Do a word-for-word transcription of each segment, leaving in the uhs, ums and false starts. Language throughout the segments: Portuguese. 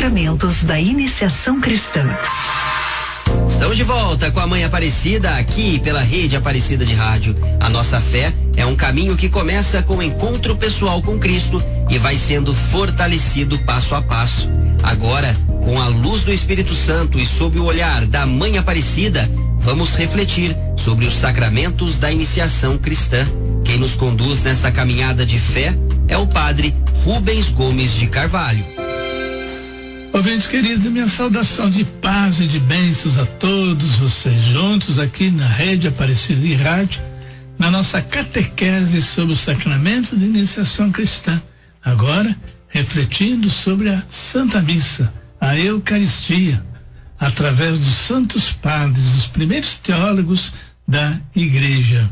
sacramentos da iniciação cristã. Estamos de volta com a Mãe Aparecida aqui pela Rede Aparecida de Rádio. A nossa fé é um caminho que começa com o encontro pessoal com Cristo e vai sendo fortalecido passo a passo. Agora, com a luz do Espírito Santo e sob o olhar da Mãe Aparecida, vamos refletir sobre os sacramentos da iniciação cristã. Quem nos conduz nesta caminhada de fé é o Padre Rubens Gomes de Carvalho. Ouvintes queridos, minha saudação de paz e de bênçãos a todos vocês juntos aqui na Rede Aparecida de Rádio, na nossa catequese sobre os sacramentos de iniciação cristã. Agora, refletindo sobre a Santa Missa, a Eucaristia, através dos santos padres, os primeiros teólogos da Igreja.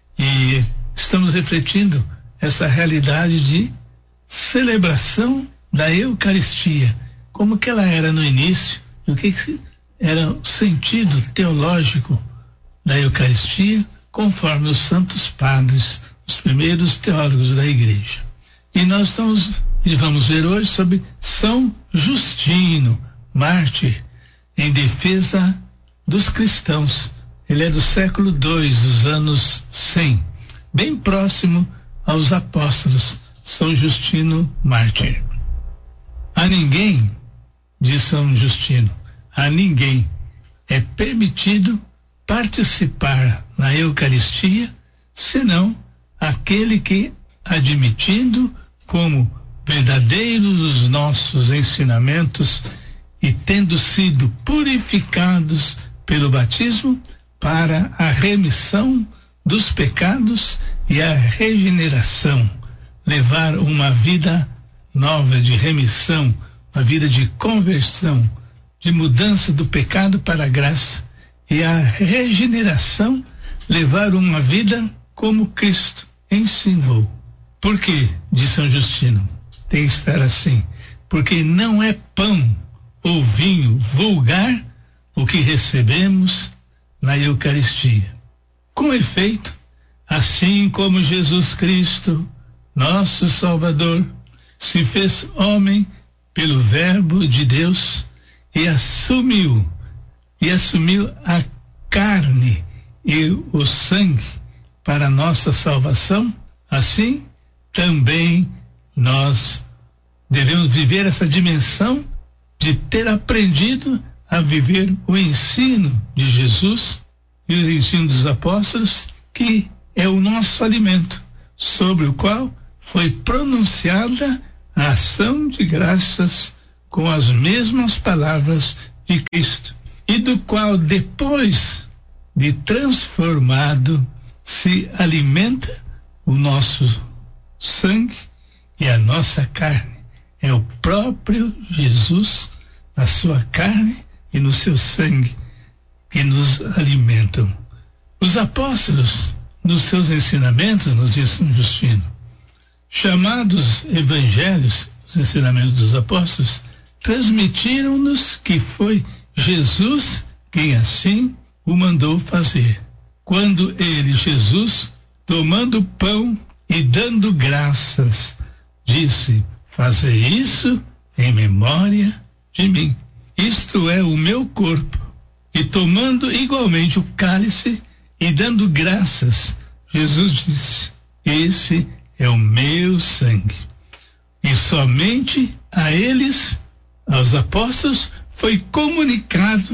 E estamos refletindo essa realidade de celebração da Eucaristia, como que ela era no início, e o que, que era o sentido teológico da Eucaristia, conforme os santos padres, os primeiros teólogos da Igreja. E nós estamos, e vamos ver hoje sobre São Justino, mártir, em defesa dos cristãos. Ele é do século dois, dos anos cem, bem próximo aos apóstolos, São Justino, mártir. A ninguém, diz São Justino, a ninguém é permitido participar na Eucaristia, senão aquele que, admitindo como verdadeiros os nossos ensinamentos e tendo sido purificados pelo batismo para a remissão dos pecados e a regeneração, levar uma vida nova de remissão, uma vida de conversão, de mudança do pecado para a graça, e a regeneração, levar uma vida como Cristo ensinou. Por quê? Diz São Justino, tem que estar assim, porque não é pão ou vinho vulgar o que recebemos na Eucaristia. Com efeito, assim como Jesus Cristo, nosso Salvador, se fez homem pelo Verbo de Deus e assumiu, e assumiu a carne e o sangue para a nossa salvação, assim também nós devemos viver essa dimensão de ter aprendido a viver o ensino de Jesus e o ensino dos apóstolos, que é o nosso alimento, sobre o qual foi pronunciada a ação de graças com as mesmas palavras de Cristo, e do qual depois de transformado se alimenta o nosso sangue e a nossa carne. É o próprio Jesus, na sua carne e no seu sangue, que nos alimentam. Os apóstolos, nos seus ensinamentos, nos diz São Justino, chamados evangelhos, os ensinamentos dos apóstolos, transmitiram-nos que foi Jesus quem assim o mandou fazer. Quando ele, Jesus, tomando o pão e dando graças, disse: fazei isso em memória de mim. Isto é o meu corpo. E tomando igualmente o cálice e dando graças, Jesus disse: esse é o meu sangue. E somente a eles, aos apóstolos, foi comunicado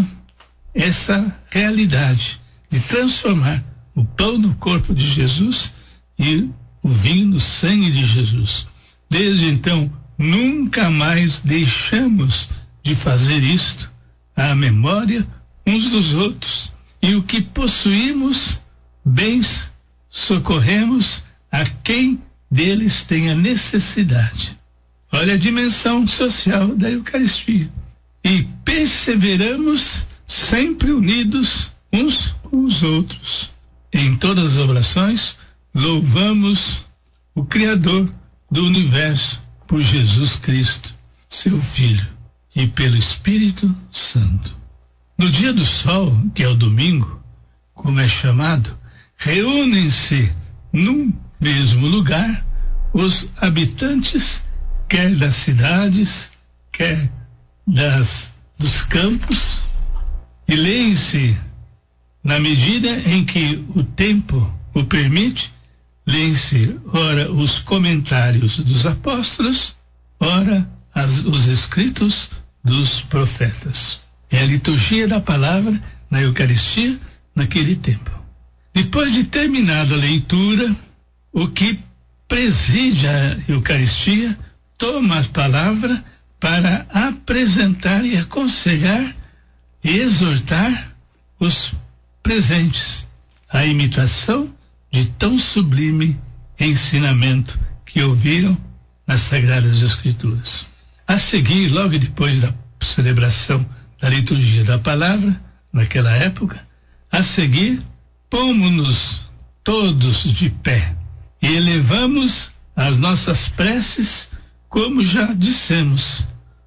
essa realidade de transformar o pão no corpo de Jesus e o vinho no sangue de Jesus. Desde então, nunca mais deixamos de fazer isto à memória uns dos outros. E o que possuímos, bens, socorremos a quem deles tenha necessidade. Olha a dimensão social da Eucaristia. E perseveramos sempre unidos uns com os outros. Em todas as orações, louvamos o Criador do universo por Jesus Cristo, seu Filho, e pelo Espírito Santo. No dia do sol, que é o domingo, como é chamado, reúnem-se num mesmo lugar os habitantes, quer das cidades, quer das, dos campos e leem-se, na medida em que o tempo o permite, leem-se ora os comentários dos apóstolos, ora as, os escritos dos profetas. É a liturgia da palavra na Eucaristia naquele tempo. Depois de terminada a leitura, o que preside a Eucaristia toma a palavra para apresentar e aconselhar e exortar os presentes à imitação de tão sublime ensinamento que ouviram nas Sagradas Escrituras. A seguir, logo depois da celebração da liturgia da palavra, naquela época, a seguir, pomos-nos todos de pé e elevamos as nossas preces, como já dissemos,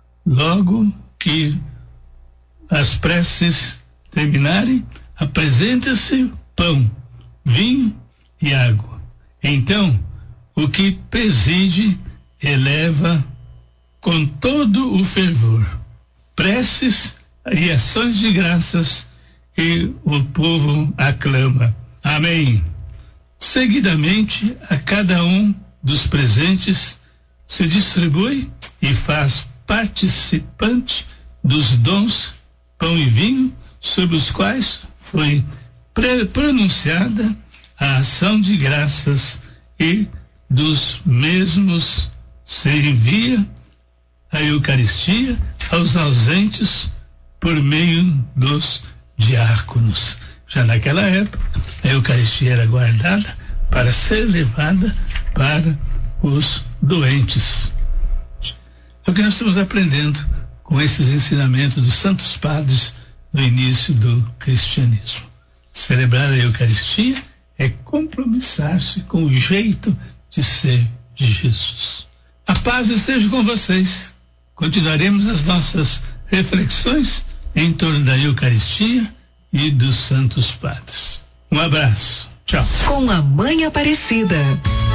logo que as preces terminarem, apresenta-se pão, vinho e água. Então, o que preside eleva com todo o fervor preces e ações de graças, e o povo aclama. Amém. Seguidamente, a cada um dos presentes se distribui e faz participante dos dons, pão e vinho, sobre os quais foi pronunciada a ação de graças, e dos mesmos se envia a Eucaristia aos ausentes por meio dos diáconos. Já naquela época, a Eucaristia era guardada para ser levada para os doentes. É o que nós estamos aprendendo com esses ensinamentos dos santos padres no início do cristianismo. Celebrar a Eucaristia é compromissar-se com o jeito de ser de Jesus. A paz esteja com vocês. Continuaremos as nossas reflexões em torno da Eucaristia e dos santos padres. Um abraço. Tchau. Com a Mãe Aparecida.